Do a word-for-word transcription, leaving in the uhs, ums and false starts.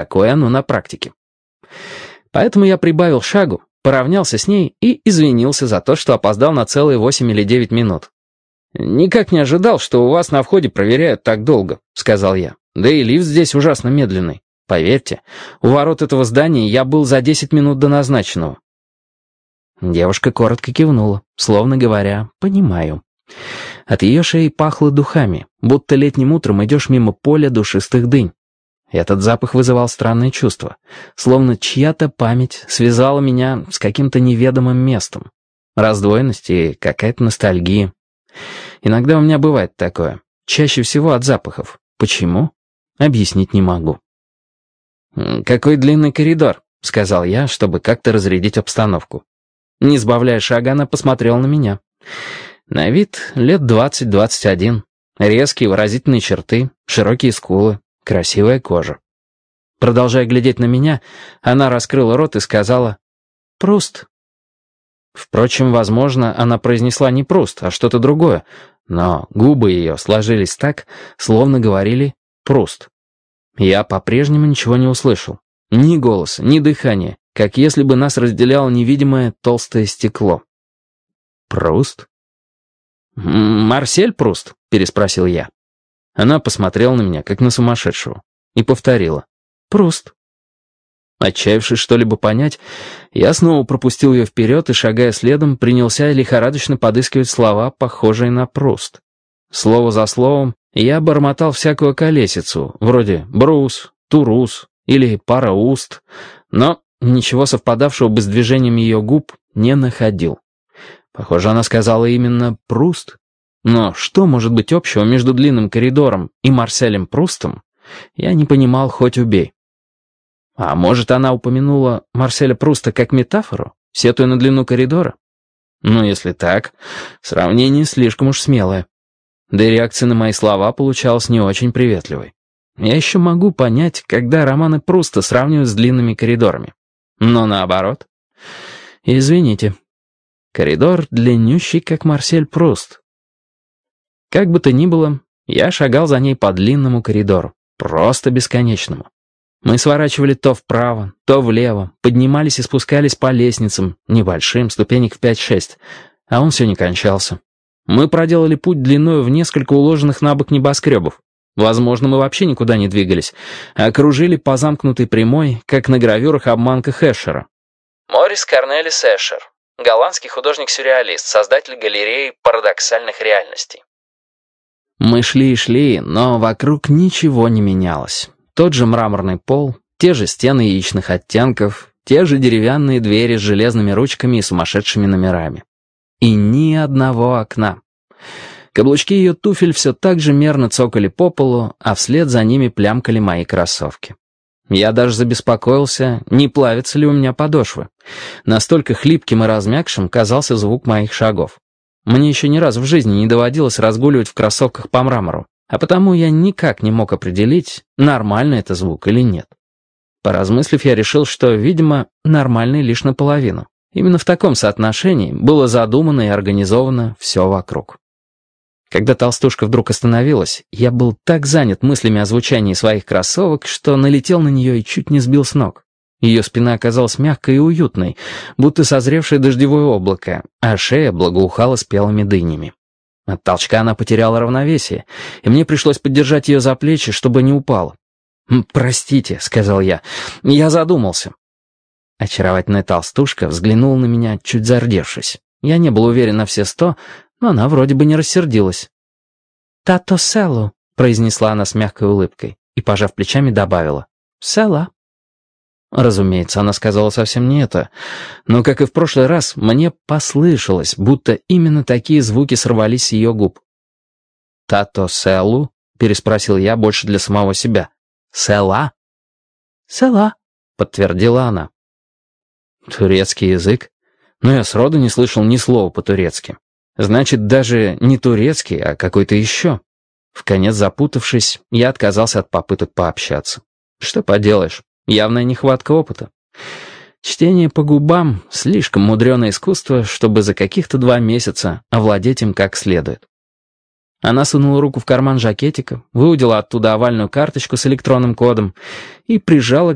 какое оно на практике. Поэтому я прибавил шагу, поравнялся с ней и извинился за то, что опоздал на целые восемь или девять минут. «Никак не ожидал, что у вас на входе проверяют так долго», — сказал я. «Да и лифт здесь ужасно медленный. Поверьте, у ворот этого здания я был за десять минут до назначенного». Девушка коротко кивнула, словно говоря «понимаю». От ее шеи пахло духами, будто летним утром идешь мимо поля душистых дынь. Этот запах вызывал странное чувство, словно чья-то память связала меня с каким-то неведомым местом. Раздвоенность и какая-то ностальгия. Иногда у меня бывает такое, чаще всего от запахов. Почему? Объяснить не могу. «Какой длинный коридор», — сказал я, чтобы как-то разрядить обстановку. Не сбавляя шага, она посмотрела на меня. На вид лет двадцать-двадцать один. Резкие выразительные черты, широкие скулы, красивая кожа. Продолжая глядеть на меня, она раскрыла рот и сказала «Пруст». Впрочем, возможно, она произнесла не «Пруст», а что-то другое, но губы ее сложились так, словно говорили «Пруст». Я по-прежнему ничего не услышал. Ни голоса, ни дыхания, как если бы нас разделяло невидимое толстое стекло. «Пруст?» «Марсель Пруст?» — переспросил я. Она посмотрела на меня, как на сумасшедшего, и повторила «Пруст». Отчаявшись что-либо понять, я снова пропустил ее вперед и, шагая следом, принялся лихорадочно подыскивать слова, похожие на Пруст. Слово за словом я бормотал всякую колесицу, вроде «брус», «турус» или «пара уст», но ничего совпадавшего бы с движением ее губ не находил. Похоже, она сказала именно «Пруст». Но что может быть общего между длинным коридором и Марселем Прустом, я не понимал, хоть убей. А может, она упомянула Марселя Пруста как метафору, сетуя на длину коридора? Ну, если так, сравнение слишком уж смелое. Да и реакция на мои слова получалась не очень приветливой. Я еще могу понять, когда романы Пруста сравнивают с длинными коридорами. Но наоборот. Извините. Коридор длиннющий, как Марсель Пруст. Как бы то ни было, я шагал за ней по длинному коридору, просто бесконечному. Мы сворачивали то вправо, то влево, поднимались и спускались по лестницам, небольшим, ступенек в пять-шесть, а он все не кончался. Мы проделали путь длиною в несколько уложенных на бок небоскребов. Возможно, мы вообще никуда не двигались, а окружили по замкнутой прямой, как на гравюрах-обманках Эшера. Морис Корнелис Эшер, голландский художник-сюрреалист, создатель галереи парадоксальных реальностей. Мы шли и шли, но вокруг ничего не менялось. Тот же мраморный пол, те же стены яичных оттенков, те же деревянные двери с железными ручками и сумасшедшими номерами. И ни одного окна. Каблучки ее туфель все так же мерно цокали по полу, а вслед за ними плямкали мои кроссовки. Я даже забеспокоился, не плавятся ли у меня подошвы. Настолько хлипким и размякшим казался звук моих шагов. Мне еще ни разу в жизни не доводилось разгуливать в кроссовках по мрамору, а потому я никак не мог определить, нормальный это звук или нет. Поразмыслив, я решил, что, видимо, нормальный лишь наполовину. Именно в таком соотношении было задумано и организовано все вокруг. Когда толстушка вдруг остановилась, я был так занят мыслями о звучании своих кроссовок, что налетел на нее и чуть не сбил с ног. Ее спина оказалась мягкой и уютной, будто созревшее дождевое облако, а шея благоухала спелыми дынями. От толчка она потеряла равновесие, и мне пришлось поддержать ее за плечи, чтобы не упала. «Простите», — сказал я, — «я задумался». Очаровательная толстушка взглянула на меня, чуть зардевшись. Я не был уверен на все сто, но она вроде бы не рассердилась. «Тато селу», — произнесла она с мягкой улыбкой и, пожав плечами, добавила «села». Разумеется, она сказала совсем не это, но, как и в прошлый раз, мне послышалось, будто именно такие звуки сорвались с ее губ. «Тато селу?» — переспросил я больше для самого себя. «Села?» «Села», — подтвердила она. Турецкий язык? Но я сроду не слышал ни слова по-турецки. Значит, даже не турецкий, а какой-то еще. Вконец запутавшись, я отказался от попыток пообщаться. Что поделаешь, явная нехватка опыта. Чтение по губам — слишком мудреное искусство, чтобы за каких-то два месяца овладеть им как следует. Она сунула руку в карман жакетика, выудила оттуда овальную карточку с электронным кодом и прижала